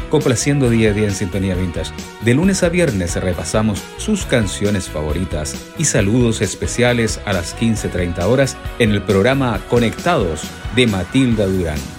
complaciendo día a día en Sintonía Vintage. De lunes a viernes repasamos sus canciones favoritas y saludos especiales a las 15:30 horas en el programa Conectados de Matilda Durán.